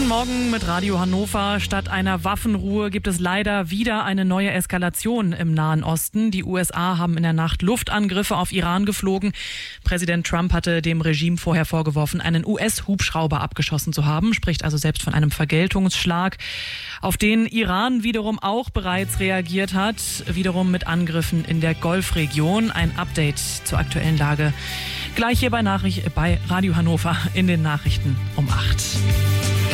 Guten Morgen mit Radio Hannover. Statt einer Waffenruhe gibt es leider wieder eine neue Eskalation im Nahen Osten. Die USA haben in der Nacht Luftangriffe auf Iran geflogen. Präsident Trump hatte dem Regime vorher vorgeworfen, einen US-Hubschrauber abgeschossen zu haben, spricht also selbst von einem Vergeltungsschlag, auf den Iran wiederum auch bereits reagiert hat, wiederum mit Angriffen in der Golfregion. Ein Update zur aktuellen Lage gleich hier bei Radio Hannover in den Nachrichten um 8.